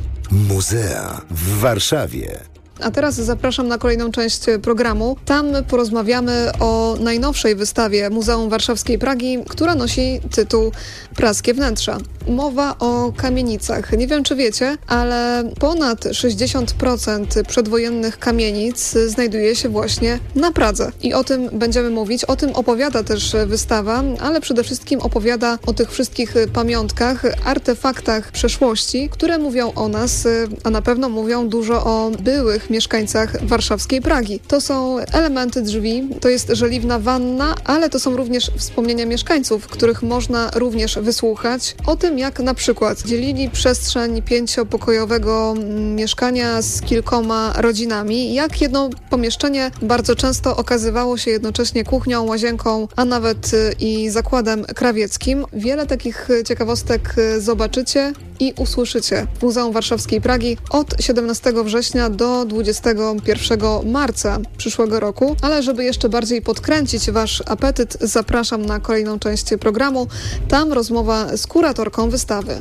Muzea w Warszawie. A teraz zapraszam na kolejną część programu. Tam porozmawiamy o najnowszej wystawie Muzeum Warszawskiej Pragi, która nosi tytuł Praskie wnętrza. Mowa o kamienicach. Nie wiem, czy wiecie, ale ponad sześćdziesiąt procent przedwojennych kamienic znajduje się właśnie na Pradze. I o tym będziemy mówić. O tym opowiada też wystawa, ale przede wszystkim opowiada o tych wszystkich pamiątkach, artefaktach przeszłości, które mówią o nas, a na pewno mówią dużo o byłych pierwszych mieszkańcach warszawskiej Pragi. To są elementy drzwi, to jest żeliwna wanna, ale to są również wspomnienia mieszkańców, których można również wysłuchać o tym, jak na przykład dzielili przestrzeń pięciopokojowego mieszkania z kilkoma rodzinami, jak jedno pomieszczenie bardzo często okazywało się jednocześnie kuchnią, łazienką, a nawet i zakładem krawieckim. Wiele takich ciekawostek zobaczycie i usłyszycie w Muzeum Warszawskiej Pragi od siedemnastego września do dwudziestego pierwszego marca przyszłego roku. Ale żeby jeszcze bardziej podkręcić Wasz apetyt, zapraszam na kolejną część programu. Tam rozmowa z kuratorką wystawy.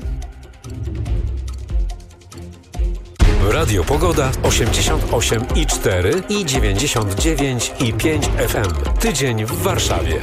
Radio Pogoda osiemdziesiąt osiem i cztery i dziewięćdziesiąt dziewięć i pięć F M. Tydzień w Warszawie.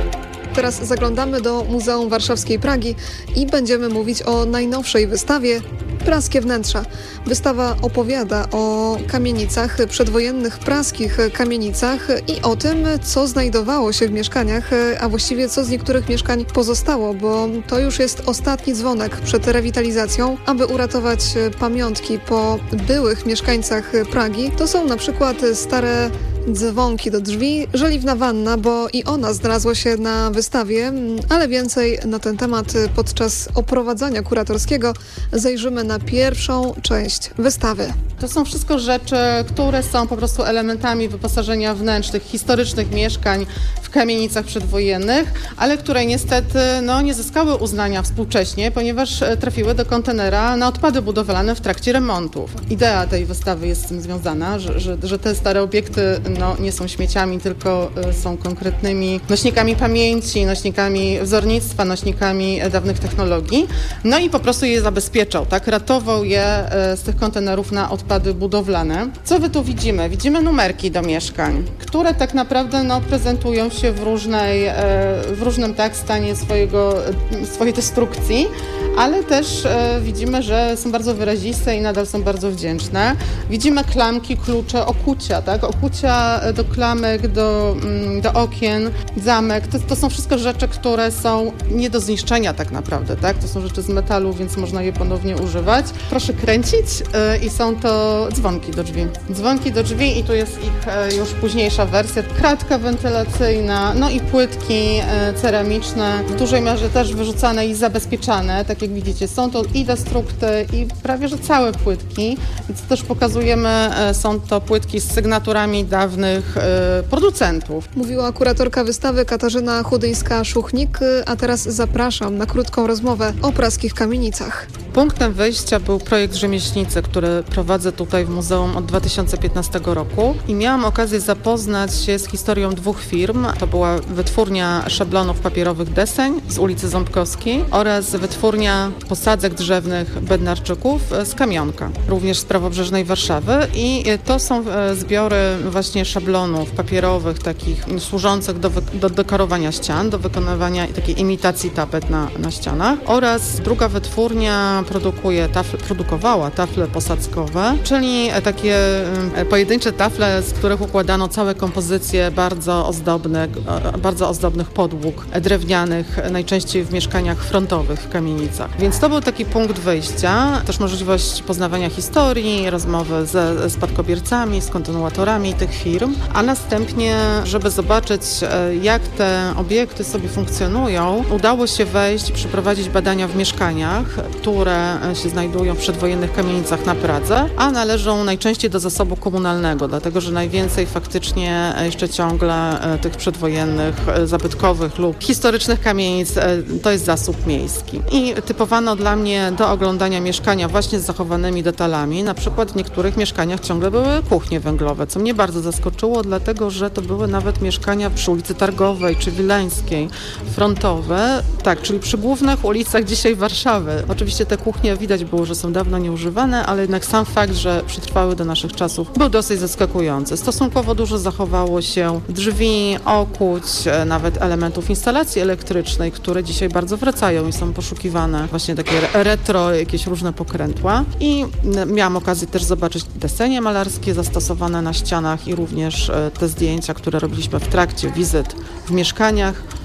Teraz zaglądamy do Muzeum Warszawskiej Pragi i będziemy mówić o najnowszej wystawie Praskie wnętrza. Wystawa opowiada o kamienicach, przedwojennych praskich kamienicach i o tym, co znajdowało się w mieszkaniach, a właściwie co z niektórych mieszkań pozostało, bo to już jest ostatni dzwonek przed rewitalizacją, aby uratować pamiątki po byłych mieszkańcach Pragi. To są na przykład stare dzwonki do drzwi, żeliwna wanna, bo i ona znalazła się na wystawie, ale więcej na ten temat podczas oprowadzania kuratorskiego zajrzymy na pierwszą część wystawy. To są wszystko rzeczy, które są po prostu elementami wyposażenia wnętrznych, historycznych mieszkań w kamienicach przedwojennych, ale które niestety no, nie zyskały uznania współcześnie, ponieważ trafiły do kontenera na odpady budowlane w trakcie remontów. Idea tej wystawy jest z tym związana, że, że, że te stare obiekty no, nie są śmieciami, tylko są konkretnymi nośnikami pamięci, nośnikami wzornictwa, nośnikami dawnych technologii. No i po prostu je zabezpieczał, tak? Ratował je z tych kontenerów na odpady budowlane. Co wy tu widzimy? Widzimy numerki do mieszkań, które tak naprawdę no, prezentują się w, różnej, w różnym tak stanie swojego, swojej destrukcji, ale też e, widzimy, że są bardzo wyraziste i nadal są bardzo wdzięczne. Widzimy klamki, klucze, okucia, tak? Okucia do klamek, do, do okien, zamek. To, to są wszystko rzeczy, które są nie do zniszczenia tak naprawdę, tak? To są rzeczy z metalu, więc można je ponownie używać. Proszę kręcić e, i są to dzwonki do drzwi. Dzwonki do drzwi i tu jest ich e, już późniejsza wersja. Kratka wentylacyjna, no i płytki e, ceramiczne, w dużej mierze też wyrzucane i zabezpieczane, tak jak widzicie, są to i destrukty, i prawie że całe płytki, więc też pokazujemy, są to płytki z sygnaturami dawnych e, producentów. Mówiła kuratorka wystawy Katarzyna Chudyńska-Szuchnik, a teraz zapraszam na krótką rozmowę o praskich kamienicach. Punktem wyjścia był projekt Rzemieślnicy, który prowadzę tutaj w muzeum od dwa tysiące piętnastego roku i miałam okazję zapoznać się z historią dwóch firm. To była wytwórnia szablonów papierowych Deseń z ulicy Ząbkowskiej oraz wytwórnia posadzek drzewnych Bednarczyków z Kamionka, również z prawobrzeżnej Warszawy, i to są zbiory właśnie szablonów papierowych, takich służących do, wy- do dekorowania ścian, do wykonywania takiej imitacji tapet na, na ścianach, oraz druga wytwórnia produkuje tafle, produkowała tafle posadzkowe, czyli takie pojedyncze tafle, z których układano całe kompozycje bardzo ozdobnych, bardzo ozdobnych podłóg drewnianych, najczęściej w mieszkaniach frontowych w kamienicach. Więc to był taki punkt wyjścia, też możliwość poznawania historii, rozmowy ze spadkobiercami, z kontynuatorami tych firm, a następnie, żeby zobaczyć, jak te obiekty sobie funkcjonują, udało się wejść i przeprowadzić badania w mieszkaniach, które się znajdują w przedwojennych kamienicach na Pradze, a należą najczęściej do zasobu komunalnego, dlatego że najwięcej faktycznie jeszcze ciągle tych przedwojennych, zabytkowych lub historycznych kamienic to jest zasób miejski. I typowano dla mnie do oglądania mieszkania właśnie z zachowanymi detalami. Na przykład w niektórych mieszkaniach ciągle były kuchnie węglowe, co mnie bardzo zaskoczyło, dlatego że to były nawet mieszkania przy ulicy Targowej czy Wileńskiej, frontowe, tak, czyli przy głównych ulicach dzisiaj Warszawy. Oczywiście te kuchnie widać było, że są dawno nieużywane, ale jednak sam fakt, że przetrwały do naszych czasów, był dosyć zaskakujący. Stosunkowo dużo zachowało się drzwi, okuć, nawet elementów instalacji elektrycznej, które dzisiaj bardzo wracają i są poszukiwane. Właśnie takie retro, jakieś różne pokrętła. I miałam okazję też zobaczyć desenie malarskie zastosowane na ścianach i również te zdjęcia, które robiliśmy w trakcie wizyt w mieszkaniach,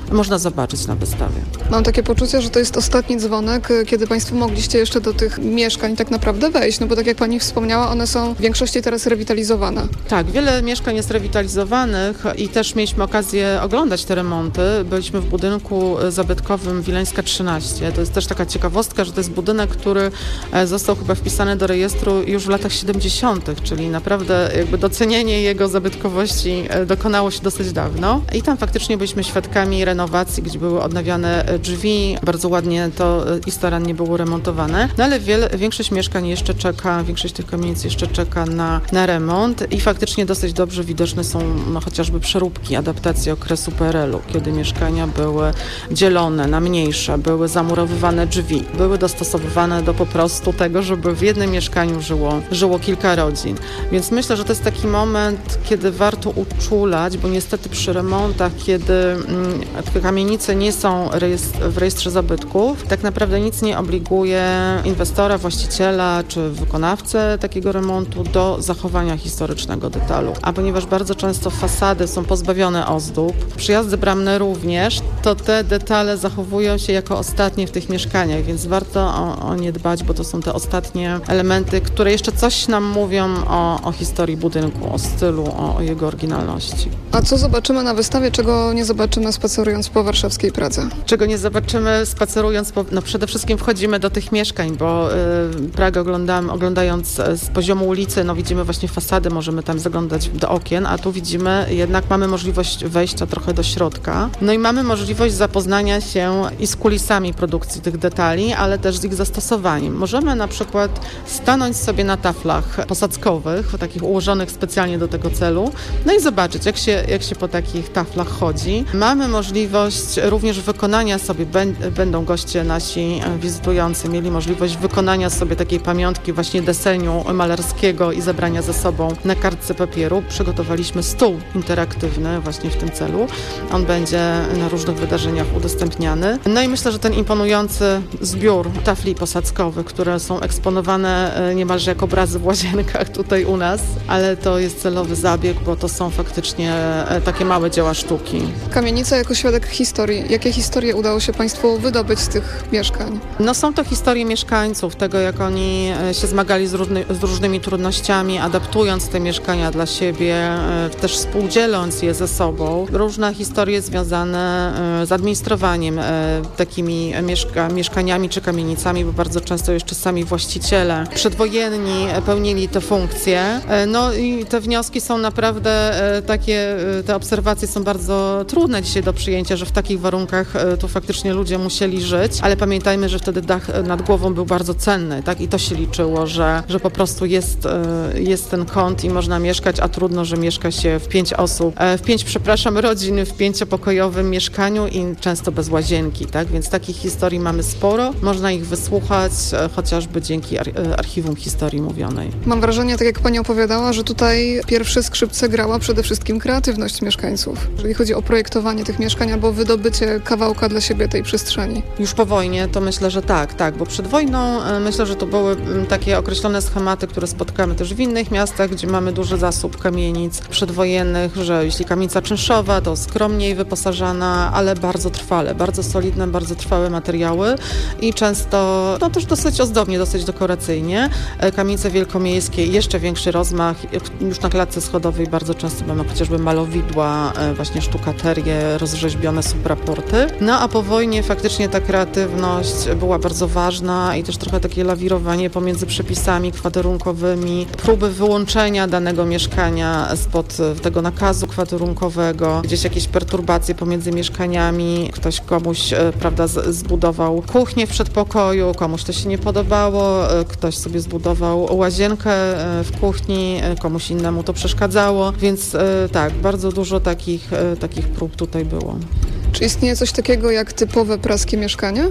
można zobaczyć na wystawie. Mam takie poczucie, że to jest ostatni dzwonek, kiedy Państwo mogliście jeszcze do tych mieszkań tak naprawdę wejść, no bo tak jak Pani wspomniała, one są w większości teraz rewitalizowane. Tak, wiele mieszkań jest rewitalizowanych i też mieliśmy okazję oglądać te remonty. Byliśmy w budynku zabytkowym Wileńska trzynaście. To jest też taka ciekawostka, że to jest budynek, który został chyba wpisany do rejestru już w latach siedemdziesiątych, czyli naprawdę jakby docenienie jego zabytkowości dokonało się dosyć dawno. I tam faktycznie byliśmy świadkami renowacji, gdzie były odnawiane drzwi. Bardzo ładnie to i starannie było remontowane. No ale wiele, większość mieszkań jeszcze czeka, większość tych kamienic jeszcze czeka na, na remont i faktycznie dosyć dobrze widoczne są no, chociażby przeróbki, adaptacje okresu P R L-u, kiedy mieszkania były dzielone na mniejsze, były zamurowywane drzwi, były dostosowywane do po prostu tego, żeby w jednym mieszkaniu żyło, żyło kilka rodzin. Więc myślę, że to jest taki moment, kiedy warto uczulać, bo niestety przy remontach, kiedy mm, te kamienice nie są rejestr, w rejestrze zabytków, tak naprawdę nic nie obliguje inwestora, właściciela czy wykonawcę takiego remontu do zachowania historycznego detalu. A ponieważ bardzo często fasady są pozbawione ozdób, przyjazdy bramne również, to te detale zachowują się jako ostatnie w tych mieszkaniach, więc warto o, o nie dbać, bo to są te ostatnie elementy, które jeszcze coś nam mówią o, o historii budynku, o stylu, o, o jego oryginalności. A co zobaczymy na wystawie, czego nie zobaczymy spacerując po warszawskiej Pradze? Czego nie zobaczymy spacerując po... No przede wszystkim wchodzimy do tych mieszkań, bo y, Pragę oglądamy, oglądając z poziomu ulicy, no widzimy właśnie fasady, możemy tam zaglądać do okien, a tu widzimy, jednak mamy możliwość wejścia trochę do środka. No i mamy możliwość zapoznania się i z kulisami produkcji tych detali, ale też z ich zastosowaniem. Możemy na przykład stanąć sobie na taflach posadzkowych, takich ułożonych specjalnie do tego celu, no i zobaczyć, jak się, jak się po takich taflach chodzi. Mamy możliwość również wykonania sobie, będą goście nasi wizytujący mieli możliwość wykonania sobie takiej pamiątki właśnie deseniu malarskiego i zabrania ze sobą na kartce papieru. Przygotowaliśmy stół interaktywny właśnie w tym celu. On będzie na różnych wydarzeniach udostępniany. No i myślę, że ten imponujący zbiór tafli posadzkowych, które są eksponowane niemalże jak obrazy w łazienkach tutaj u nas, ale to jest celowy zabieg, bo to są faktycznie takie małe dzieła sztuki. Kamienica jako świadek historii. Jakie historie udało się Państwu wydobyć z tych mieszkań? No są to historie mieszkańców, tego jak oni się zmagali z, różny, z różnymi trudnościami, adaptując te mieszkania dla siebie, też współdzieląc je ze sobą. Różne historie związane z administrowaniem takimi mieszka, mieszkaniami czy kamienicami, bo bardzo często jeszcze sami właściciele przedwojenni pełnili te funkcje. No i te wnioski są naprawdę takie, te obserwacje są bardzo trudne dzisiaj do przyjęcia, że w takich warunkach tu faktycznie ludzie musieli żyć, ale pamiętajmy, że wtedy dach nad głową był bardzo cenny, tak? I to się liczyło, że, że po prostu jest, jest ten kąt i można mieszkać, a trudno, że mieszka się w pięć osób, w pięć, przepraszam, rodzin w pięciopokojowym mieszkaniu i często bez łazienki, tak? Więc takich historii mamy sporo, można ich wysłuchać chociażby dzięki Archiwum Historii Mówionej. Mam wrażenie, tak jak Pani opowiadała, że tutaj pierwsze skrzypce grała przede wszystkim kreatywność mieszkańców, jeżeli chodzi o projektowanie tych mieszkań albo wydobycie kawałka dla siebie tej przestrzeni. Już po wojnie to myślę, że tak, tak, bo przed wojną myślę, że to były takie określone schematy, które spotkamy też w innych miastach, gdzie mamy duży zasób kamienic przedwojennych, że jeśli kamienica czynszowa, to skromniej wyposażana, ale bardzo trwale, bardzo solidne, bardzo trwałe materiały i często no też dosyć ozdobnie, dosyć dekoracyjnie. Kamienice wielkomiejskie, jeszcze większy rozmach, już na klatce schodowej bardzo często mamy chociażby malowidła, właśnie sztukaterie, rozrzeźbione supraporty. No a po wojnie faktycznie ta kreatywność była bardzo ważna i też trochę takie lawirowanie pomiędzy przepisami kwaterunkowymi, próby wyłączenia danego mieszkania spod tego nakazu kwaterunkowego, gdzieś jakieś perturbacje pomiędzy mieszkaniami, ktoś komuś, prawda, zbudował kuchnię w przedpokoju, komuś to się nie podobało, ktoś sobie zbudował łazienkę w kuchni, komuś innemu to przeszkadzało, więc tak, bardzo dużo takich, takich prób tutaj było. Czy istnieje coś takiego jak typowe praskie mieszkanie?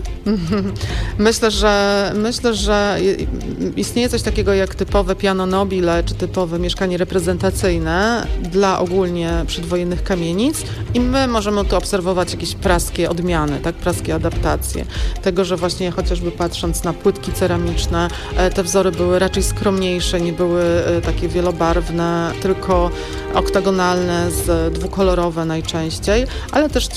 Myślę, że myślę, że istnieje coś takiego jak typowe piano nobile, czy typowe mieszkanie reprezentacyjne dla ogólnie przedwojennych kamienic i my możemy tu obserwować jakieś praskie odmiany, tak, praskie adaptacje. Tego, że właśnie chociażby patrząc na płytki ceramiczne, te wzory były raczej skromniejsze, nie były takie wielobarwne, tylko oktagonalne, z dwukolorowe najczęściej, ale też ci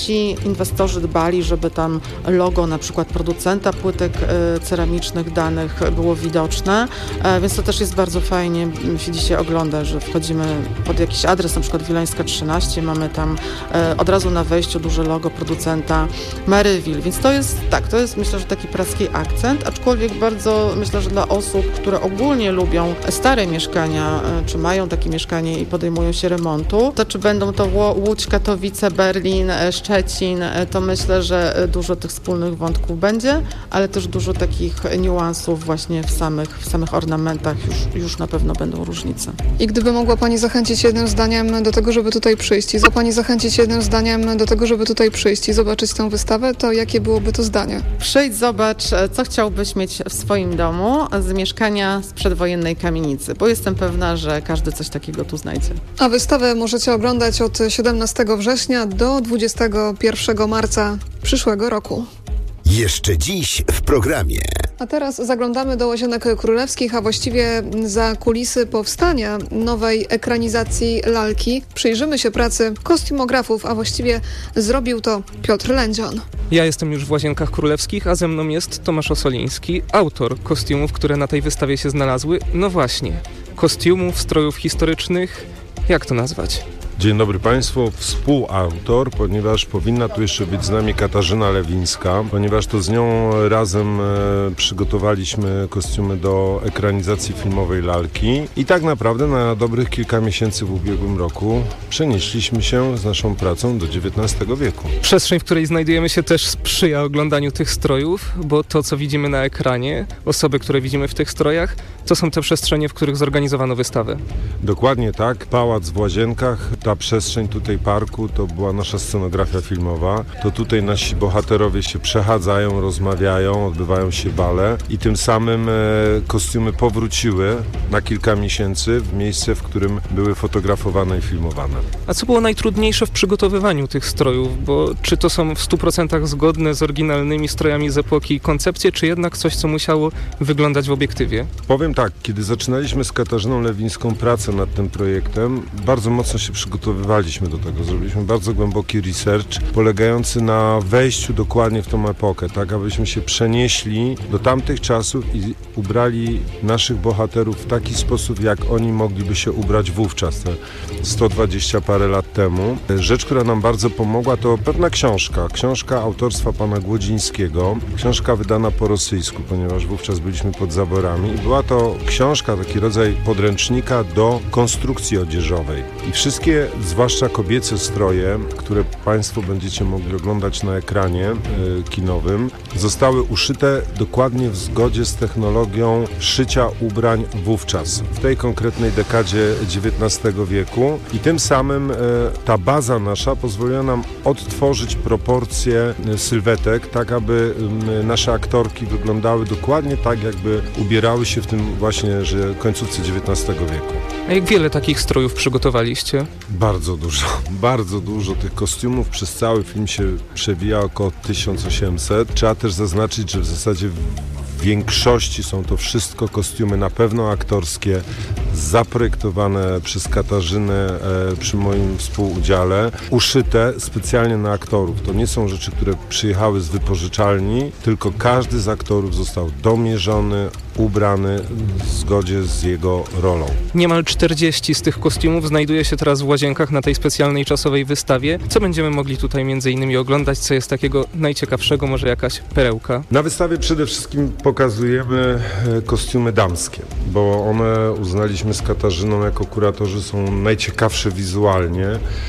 inwestorzy dbali, żeby tam logo na przykład producenta płytek ceramicznych danych było widoczne, więc to też jest bardzo fajnie, się dzisiaj ogląda, że wchodzimy pod jakiś adres, na przykład Wileńska trzynaście, mamy tam od razu na wejściu duże logo producenta Maryville, więc to jest tak, to jest myślę, że taki praski akcent, aczkolwiek bardzo myślę, że dla osób, które ogólnie lubią stare mieszkania, czy mają takie mieszkanie i podejmują się remontu, to czy będą to Łódź, Katowice, Berlin, Szczecin, to myślę, że dużo tych wspólnych wątków będzie, ale też dużo takich niuansów właśnie w samych, w samych ornamentach już, już na pewno będą różnice. I gdyby mogła Pani zachęcić jednym zdaniem do tego, żeby tutaj przyjść i za Pani zachęcić jednym zdaniem do tego, żeby tutaj przyjść i zobaczyć tę wystawę, to jakie byłoby to zdanie? Przyjdź, zobacz, co chciałbyś mieć w swoim domu z mieszkania z przedwojennej kamienicy, bo jestem pewna, że każdy coś takiego tu znajdzie. A wystawę możecie oglądać od siedemnastego września do dwudziestego pierwszego marca przyszłego roku. Jeszcze dziś w programie. A teraz zaglądamy do Łazienek Królewskich, a właściwie za kulisy powstania nowej ekranizacji lalki. Przyjrzymy się pracy kostiumografów, a właściwie zrobił to Piotr Lędzion. Ja jestem już w Łazienkach Królewskich, a ze mną jest Tomasz Osoliński, autor kostiumów, które na tej wystawie się znalazły. No właśnie, kostiumów, strojów historycznych, jak to nazwać? Dzień dobry Państwu, współautor, ponieważ powinna tu jeszcze być z nami Katarzyna Lewińska, ponieważ to z nią razem e, przygotowaliśmy kostiumy do ekranizacji filmowej Lalki i tak naprawdę na dobrych kilka miesięcy w ubiegłym roku przenieśliśmy się z naszą pracą do dziewiętnastego wieku. Przestrzeń, w której znajdujemy się, też sprzyja oglądaniu tych strojów, bo to, co widzimy na ekranie, osoby, które widzimy w tych strojach, to są te przestrzenie, w których zorganizowano wystawę. Dokładnie tak, pałac w Łazienkach, ta przestrzeń tutaj parku to była nasza scenografia filmowa. To tutaj nasi bohaterowie się przechadzają, rozmawiają, odbywają się bale i tym samym e, kostiumy powróciły na kilka miesięcy w miejsce, w którym były fotografowane i filmowane. A co było najtrudniejsze w przygotowywaniu tych strojów? Bo czy to są w stu procentach zgodne z oryginalnymi strojami z epoki koncepcje, czy jednak coś, co musiało wyglądać w obiektywie? Powiem tak, kiedy zaczynaliśmy z Katarzyną Lewińską pracę nad tym projektem, bardzo mocno się przygotowywaliśmy do tego. Zrobiliśmy bardzo głęboki research polegający na wejściu dokładnie w tą epokę, tak abyśmy się przenieśli do tamtych czasów i ubrali naszych bohaterów w taki sposób, jak oni mogliby się ubrać wówczas, te sto dwadzieścia parę lat temu. Rzecz, która nam bardzo pomogła, to pewna książka, książka autorstwa pana Głodzińskiego, książka wydana po rosyjsku, ponieważ wówczas byliśmy pod zaborami i była to książka, taki rodzaj podręcznika do konstrukcji odzieżowej. I wszystkie, zwłaszcza kobiece stroje, które Państwo będziecie mogli oglądać na ekranie y, kinowym, zostały uszyte dokładnie w zgodzie z technologią szycia ubrań wówczas, w tej konkretnej dekadzie dziewiętnastego wieku i tym samym y, ta baza nasza pozwoliła nam odtworzyć proporcje y, sylwetek, tak aby y, nasze aktorki wyglądały dokładnie tak, jakby ubierały się w tym właśnie, że końcówce dziewiętnastego wieku. A jak wiele takich strojów przygotowaliście? Bardzo dużo, bardzo dużo tych kostiumów. Przez cały film się przewija około tysiąc osiemset. Trzeba też zaznaczyć, że w zasadzie w większości są to wszystko kostiumy na pewno aktorskie, zaprojektowane przez Katarzynę e, przy moim współudziale, uszyte specjalnie na aktorów. To nie są rzeczy, które przyjechały z wypożyczalni, tylko każdy z aktorów został domierzony, ubrany w zgodzie z jego rolą. Niemal czterdzieści z tych kostiumów znajduje się teraz w Łazienkach na tej specjalnej czasowej wystawie. Co będziemy mogli tutaj między innymi oglądać? Co jest takiego najciekawszego? Może jakaś perełka? Na wystawie przede wszystkim pokazujemy kostiumy damskie, bo one uznaliśmy z Katarzyną jako kuratorzy są najciekawsze wizualnie.